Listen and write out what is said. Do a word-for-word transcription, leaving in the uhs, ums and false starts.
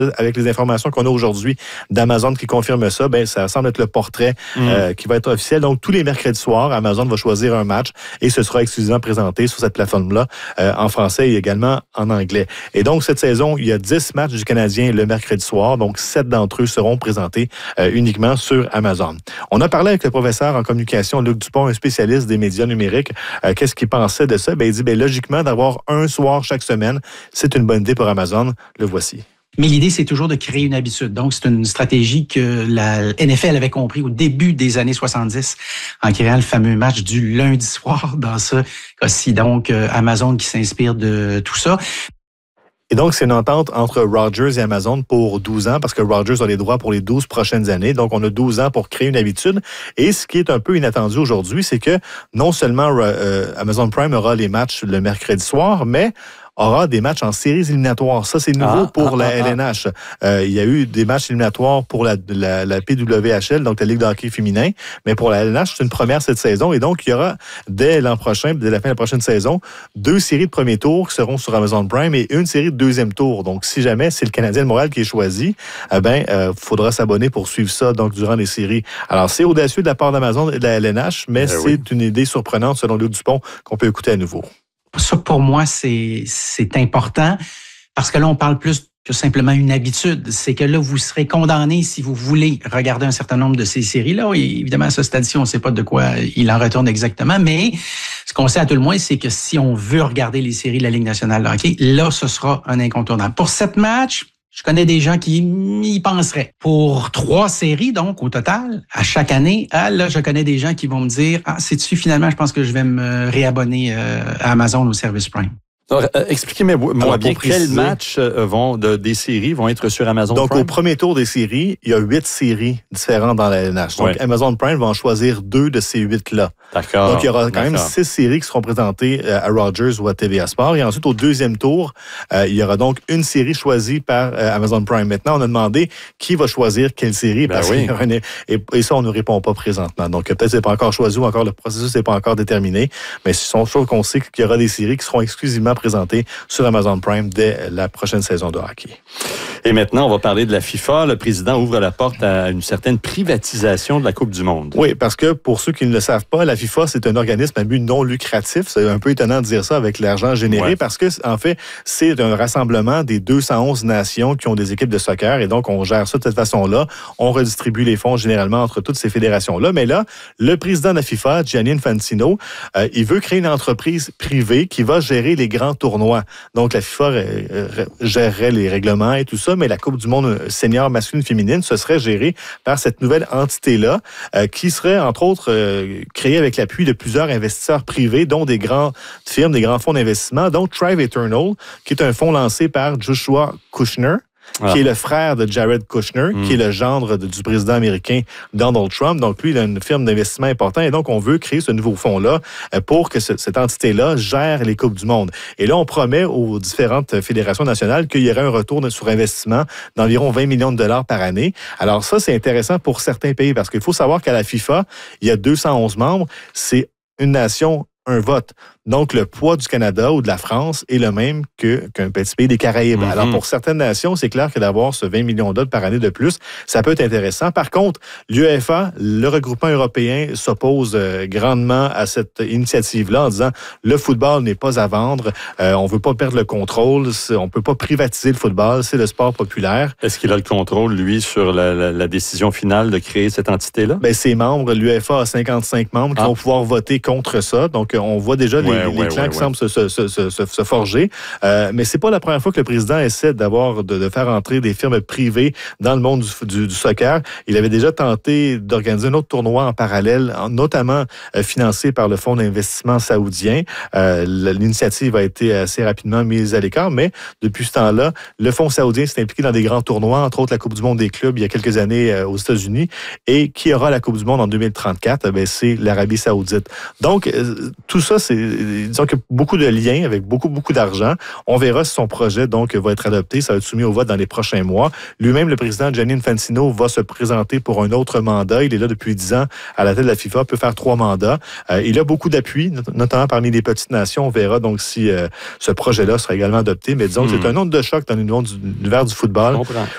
avec les informations qu'on a aujourd'hui d'Amazon qui confirme ça, ben ça semble être le portrait mmh. euh, qui va être officiel. Donc, tous les mercredis soirs, Amazon va choisir un match et ce sera exclusivement présenté sur cette plateforme-là euh, en français et également en anglais. Et donc, cette saison, il y a dix matchs du Canadien le mercredi soir. Donc, sept d'entre eux seront présentés euh, uniquement sur Amazon. On a parlé avec le professeur en communication, Luc Dupont, un spécialiste des médias numériques. Euh, qu'est-ce qu'il pensait de ça? Ben, il dit, ben, logiquement, d'avoir un soir chaque semaine, c'est une bonne idée pour Amazon. Le voici. Mais l'idée, c'est toujours de créer une habitude. Donc, c'est une stratégie que la N F L avait compris au début des années soixante-dix en créant le fameux match du lundi soir dans ce cas-ci. Donc, Amazon qui s'inspire de tout ça. Et donc, c'est une entente entre Rogers et Amazon pour douze ans, parce que Rogers a les droits pour les douze prochaines années. Donc, on a douze ans pour créer une habitude. Et ce qui est un peu inattendu aujourd'hui, c'est que non seulement euh, Amazon Prime aura les matchs le mercredi soir, mais aura des matchs en séries éliminatoires. Ça, c'est nouveau ah, pour ah, la ah, L N H. Euh, il y a eu des matchs éliminatoires pour la, la, la P W H L, donc la Ligue de hockey féminin, mais pour la L N H, c'est une première cette saison. Et donc, il y aura, dès l'an prochain, dès la fin de la prochaine saison, deux séries de premier tour qui seront sur Amazon Prime et une série de deuxième tour. Donc, si jamais c'est le Canadien de Montréal qui est choisi, eh ben, euh, faudra s'abonner pour suivre ça, donc, durant les séries. Alors, c'est audacieux de la part d'Amazon et de la L N H, mais eh c'est oui. une idée surprenante, selon Luc Dupont, qu'on peut écouter à nouveau. Ça, pour moi, c'est, c'est important parce que là, on parle plus que simplement une habitude. C'est que là, vous serez condamné si vous voulez regarder un certain nombre de ces séries-là. Et évidemment, à ce stade-ci, on ne sait pas de quoi il en retourne exactement, mais ce qu'on sait à tout le moins, c'est que si on veut regarder les séries de la Ligue nationale de hockey, là, ce sera un incontournable. Pour sept matchs, je connais des gens qui y penseraient. Pour trois séries, donc, au total, à chaque année, ah, là, je connais des gens qui vont me dire, ah, sais-tu, finalement, je pense que je vais me réabonner euh, à Amazon au service Prime. Alors, euh, expliquez-moi Alors, bien quels matchs euh, vont de, des séries vont être sur Amazon donc, Prime. Donc, au premier tour des séries, il y a huit séries différentes dans la L N H. Donc, ouais. Amazon Prime va en choisir deux de ces huit-là. D'accord. Donc, il y aura quand D'accord. même six séries qui seront présentées à Rogers ou à T V A Sport. Et ensuite, au deuxième tour, euh, il y aura donc une série choisie par euh, Amazon Prime. Maintenant, on a demandé qui va choisir quelle série. Ben parce oui. qu'il y a un, et, et ça, on ne répond pas présentement. Donc, peut-être que ce n'est pas encore choisi ou encore le processus n'est pas encore déterminé. Mais ce sont choses qu'on sait qu'il y aura des séries qui seront exclusivement présentées sur Amazon Prime dès la prochaine saison de hockey. Et maintenant, on va parler de la FIFA. Le président ouvre la porte à une certaine privatisation de la Coupe du monde. Oui, parce que pour ceux qui ne le savent pas, la FIFA, c'est un organisme à but non lucratif. C'est un peu étonnant de dire ça avec l'argent généré ouais. parce que, en fait, c'est un rassemblement des deux cent onze nations qui ont des équipes de soccer et donc on gère ça de cette façon-là. On redistribue les fonds généralement entre toutes ces fédérations-là. Mais là, le président de la FIFA, Gianni Infantino, euh, il veut créer une entreprise privée qui va gérer les grands tournois. Donc, la FIFA euh, gérerait les règlements et tout ça, mais la Coupe du monde senior masculine féminine, ce serait géré par cette nouvelle entité-là, euh, qui serait, entre autres, euh, créée avec l'appui de plusieurs investisseurs privés, dont des grandes firmes, des grands fonds d'investissement, dont Thrive Eternal, qui est un fonds lancé par Joshua Kushner, Ah. qui est le frère de Jared Kushner, mm. qui est le gendre de, du président américain Donald Trump. Donc, lui, il a une firme d'investissement importante. Et donc, on veut créer ce nouveau fonds-là pour que ce, cette entité-là gère les Coupes du monde. Et là, on promet aux différentes fédérations nationales qu'il y aurait un retour sur investissement d'environ vingt millions de dollars par année. Alors ça, c'est intéressant pour certains pays parce qu'il faut savoir qu'à la FIFA, il y a deux cent onze membres. C'est une nation, un vote. Donc, le poids du Canada ou de la France est le même que, qu'un petit pays des Caraïbes. Mm-hmm. Alors, pour certaines nations, c'est clair que d'avoir ce vingt millions de dollars par année de plus, ça peut être intéressant. Par contre, l'UEFA, le regroupement européen, s'oppose euh, grandement à cette initiative-là en disant le football n'est pas à vendre, euh, on veut pas perdre le contrôle, on peut pas privatiser le football, c'est le sport populaire. Est-ce qu'il a le contrôle, lui, sur la, la, la décision finale de créer cette entité-là? Bien, ses membres, l'UEFA a cinquante-cinq membres qui ah. vont pouvoir voter contre ça. Donc, on voit déjà les Ouais, les ouais, clans ouais, qui ouais. semblent se, se, se, se, se forger. Euh, mais c'est pas la première fois que le président essaie d'avoir de, de faire entrer des firmes privées dans le monde du, du, du soccer. Il avait déjà tenté d'organiser un autre tournoi en parallèle, notamment euh, financé par le fonds d'investissement saoudien. Euh, l'initiative a été assez rapidement mise à l'écart, mais depuis ce temps-là, le fonds saoudien s'est impliqué dans des grands tournois, entre autres la Coupe du monde des clubs il y a quelques années euh, aux États-Unis. Et qui aura la Coupe du monde en deux mille trente-quatre? Ben, c'est l'Arabie saoudite. Donc, euh, tout ça, c'est disons qu'il y a beaucoup de liens avec beaucoup, beaucoup d'argent. On verra si son projet donc va être adopté. Ça va être soumis au vote dans les prochains mois. Lui-même, le président Gianni Infantino, va se présenter pour un autre mandat. Il est là depuis dix ans à la tête de la FIFA, peut faire trois mandats. Euh, il a beaucoup d'appui, notamment parmi les petites nations. On verra donc si euh, ce projet-là sera également adopté. Mais disons mmh. que c'est un onde de choc dans l'univers du, l'univers du football.